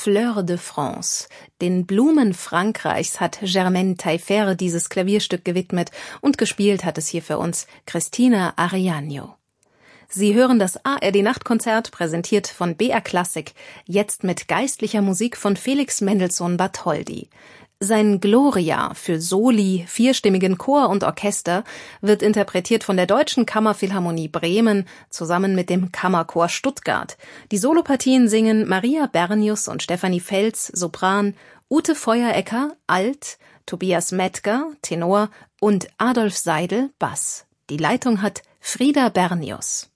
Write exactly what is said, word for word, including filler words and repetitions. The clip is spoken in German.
Fleurs de France, den Blumen Frankreichs, hat Germaine Taillefer dieses Klavierstück gewidmet und gespielt hat es hier für uns Christina Arianyo. Sie hören das A R D-Nachtkonzert, präsentiert von B R Klassik, jetzt mit geistlicher Musik von Felix Mendelssohn Bartholdy. Sein Gloria für Soli, vierstimmigen Chor und Orchester wird interpretiert von der Deutschen Kammerphilharmonie Bremen zusammen mit dem Kammerchor Stuttgart. Die Solopartien singen Maria Bernius und Stefanie Fels, Sopran, Ute Feuerecker, Alt, Tobias Mettger, Tenor und Adolf Seidel, Bass. Die Leitung hat Frieda Bernius.